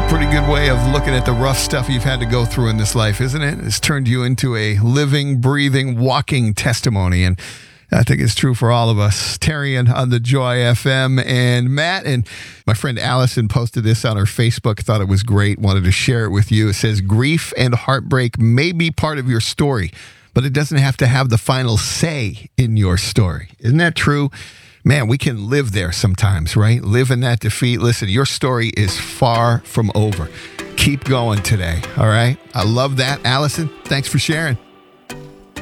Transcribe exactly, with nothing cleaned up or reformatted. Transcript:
Pretty good way of looking at the rough stuff you've had to go through in this life, isn't it? It's turned you into a living, breathing, walking testimony. And I think it's true for all of us. Terry on the Joy F M, and Matt and my friend Allison posted this on her Facebook. Thought it was great. Wanted to share it with you. It says, grief and heartbreak may be part of your story, but it doesn't have to have the final say in your story. Isn't that true? Man, we can live there sometimes, right? Live in that defeat. Listen, your story is far from over. Keep going today, all right? I love that. Allison, thanks for sharing.